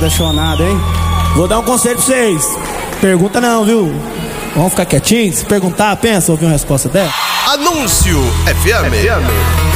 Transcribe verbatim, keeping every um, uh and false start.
deixonado, hein? Vou dar um conselho pra vocês. Pergunta não, viu? Vamos ficar quietinhos? Se perguntar, pensa ouvir uma resposta dela. Anúncio F M. F M.